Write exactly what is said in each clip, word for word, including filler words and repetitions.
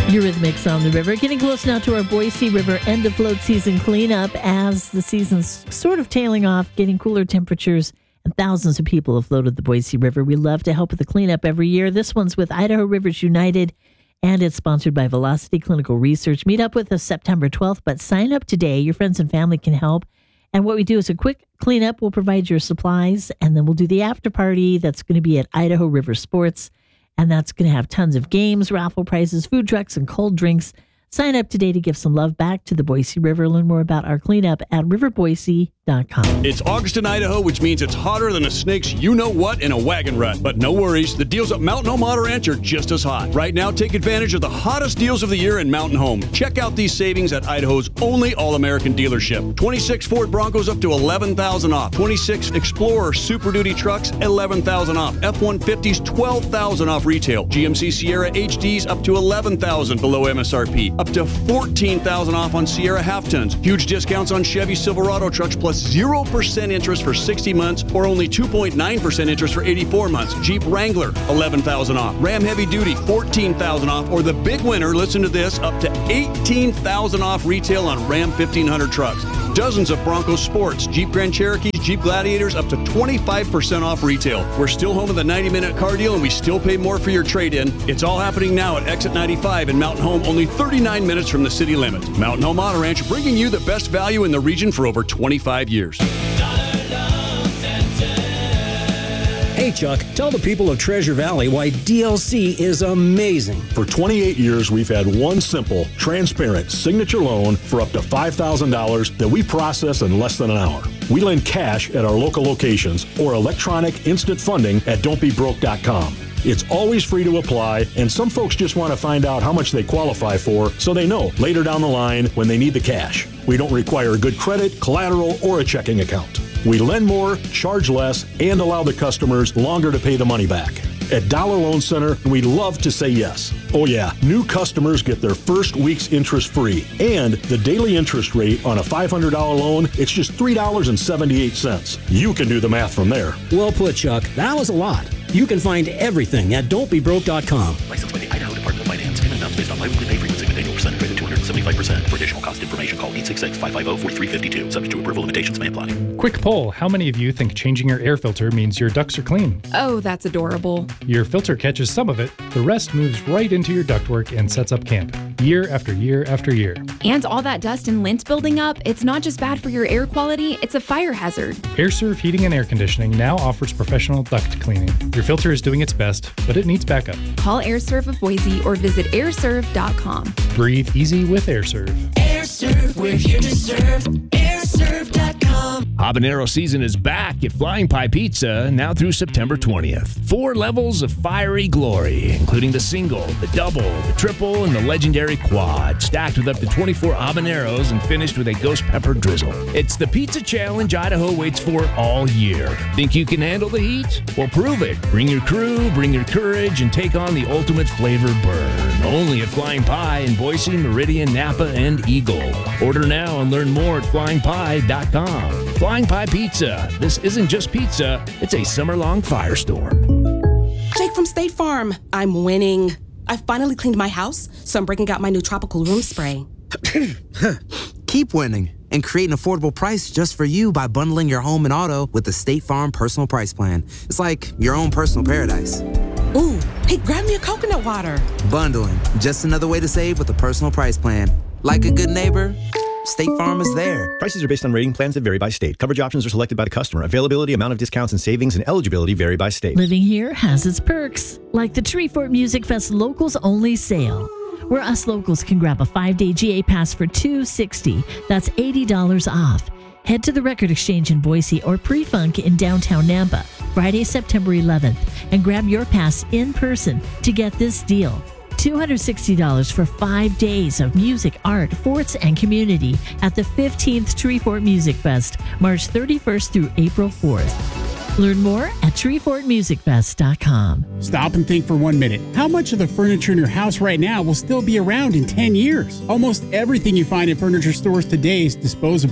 Eurythmics on the river. Getting close now to our Boise River end of float season cleanup as the season's sort of tailing off, getting cooler temperatures, and thousands of people have floated the Boise River. We love to help with the cleanup every year. This one's with Idaho Rivers United, and it's sponsored by Velocity Clinical Research. Meet up with us September twelfth, but sign up today. Your friends and family can help. And what we do is a quick cleanup. We'll provide your supplies, and then we'll do the after party. That's going to be at Idaho River Sports. And that's going to have tons of games, raffle prizes, food trucks, and cold drinks. Sign up today to give some love back to the Boise River. Learn more about our cleanup at river boise dot com. It's August in Idaho, which means it's hotter than a snake's you-know-what in a wagon rut. But no worries, the deals at Mountain Home Auto Ranch are just as hot. Right now, take advantage of the hottest deals of the year in Mountain Home. Check out these savings at Idaho's only All-American dealership. twenty-six Ford Broncos up to eleven thousand dollars off. twenty-six Explorer Super Duty trucks, eleven thousand dollars off. F one fifties, twelve thousand dollars off retail. G M C Sierra H Ds up to eleven thousand dollars below M S R P. Up to fourteen thousand dollars off on Sierra half-tons. Huge discounts on Chevy Silverado trucks plus zero percent interest for sixty months or only two point nine percent interest for eighty-four months. Jeep Wrangler, eleven thousand dollars off. Ram Heavy Duty, fourteen thousand dollars off. Or the big winner, listen to this, up to eighteen thousand dollars off retail on Ram fifteen hundred trucks. Dozens of Bronco Sports, Jeep Grand Cherokees, Jeep Gladiators, up to twenty-five percent off retail. We're still home with the ninety-minute car deal, and we still pay more for your trade-in. It's all happening now at Exit ninety-five in Mountain Home, only thirty-nine minutes from the city limits. Mountain Home Auto Ranch, bringing you the best value in the region for over twenty-five years. Hey, Chuck, tell the people of Treasure Valley why D L C is amazing. For twenty-eight years, we've had one simple, transparent signature loan for up to five thousand dollars that we process in less than an hour. We lend cash at our local locations or electronic instant funding at don't be broke dot com. It's always free to apply, and some folks just want to find out how much they qualify for so they know later down the line when they need the cash. We don't require good credit, collateral, or a checking account. We lend more, charge less, and allow the customers longer to pay the money back. At Dollar Loan Center, we love to say yes. Oh yeah, new customers get their first week's interest free. And the daily interest rate on a five hundred dollars loan, it's just three dollars and seventy-eight cents. You can do the math from there. Well put, Chuck. That was a lot. You can find everything at don't be broke dot com. Licensed by the Idaho Department of Finance. Payment amounts based on biweekly pay frequency with annual percentage rate of two hundred seventy-five percent. For additional cost information, call eight six six, five five zero, four three five two. Subject to approval, limitations may apply. Quick poll. How many of you think changing your air filter means your ducts are clean? Oh, that's adorable. Your filter catches some of it. The rest moves right into your ductwork and sets up camp. Year after year after year. And all that dust and lint building up, it's not just bad for your air quality, it's a fire hazard. AirServe Heating and Air Conditioning now offers professional duct cleaning. Your filter is doing its best, but it needs backup. Call AirServe of Boise or visit air serve dot com. Breathe easy with AirServe. AirServe, we're here to serve. air serve dot com. Habanero season is back at Flying Pie Pizza now through September twentieth. Four levels of fiery glory, including the single, the double, the triple, and the legendary quad, stacked with up to twenty-four habaneros and finished with a ghost pepper drizzle. It's the pizza challenge Idaho waits for all year. Think you can handle the heat? Well, prove it. Bring your crew, bring your courage, and take on the ultimate flavor burn. Only at Flying Pie in Boise, Meridian, Napa, and Eagle. Order now and learn more at flying pie dot com. Flying Pie Pizza. This isn't just pizza, it's a summer-long firestorm. Jake from State Farm. I'm winning. I finally cleaned my house, so I'm breaking out my new tropical room spray. Keep winning and create an affordable price just for you by bundling your home and auto with the State Farm Personal Price Plan. It's like your own personal paradise. Ooh, hey, grab me a coconut water. Bundling, just another way to save with a personal price plan. Like a good neighbor, State Farm is there. Prices are based on rating plans that vary by state. Coverage options are selected by the customer. Availability, amount of discounts and savings, and eligibility vary by state. Living here has its perks, like the Treefort Music Fest Locals Only Sale, where us locals can grab a five-day G A pass for two hundred sixty dollars. That's eighty dollars off. Head to the Record Exchange in Boise or Pre-Funk in downtown Nampa, Friday, September eleventh, and grab your pass in person to get this deal. two hundred sixty dollars for five days of music, art, forts, and community at the fifteenth Treefort Music Fest, March thirty-first through April fourth. Learn more at treefort music fest dot com. Stop and think for one minute. How much of the furniture in your house right now will still be around in ten years? Almost everything you find in furniture stores today is disposable.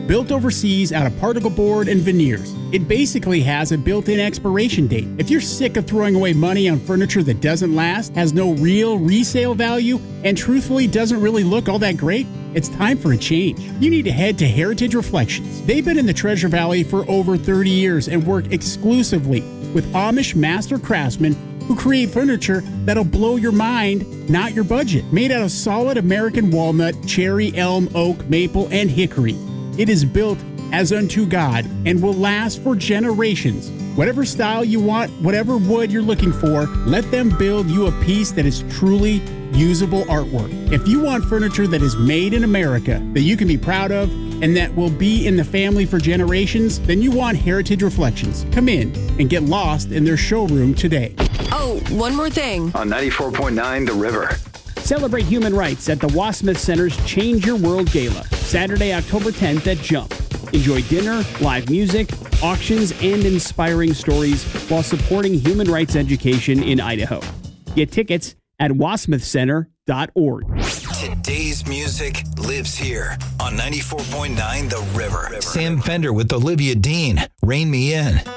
built overseas out of particle board and veneers. It basically has a built-in expiration date. If you're sick of throwing away money on furniture that doesn't last, has no real resale value, and truthfully doesn't really look all that great, it's time for a change. You need to head to Heritage Reflections. They've been in the Treasure Valley for over thirty years and work exclusively with Amish master craftsmen who create furniture that'll blow your mind, not your budget. Made out of solid American walnut, cherry, elm, oak, maple, and hickory. It is built as unto God and will last for generations. Whatever style you want, whatever wood you're looking for, let them build you a piece that is truly usable artwork. If you want furniture that is made in America, that you can be proud of, and that will be in the family for generations, then you want Heritage Reflections. Come in and get lost in their showroom today. Oh, one more thing. On ninety-four point nine The River. Celebrate human rights at the Wasmith Center's Change Your World Gala, Saturday, October tenth at Jump. Enjoy dinner, live music, auctions, and inspiring stories while supporting human rights education in Idaho. Get tickets at wasmith center dot org. Today's music lives here on ninety-four point nine The River. Sam Fender with Olivia Dean, Rain Me In.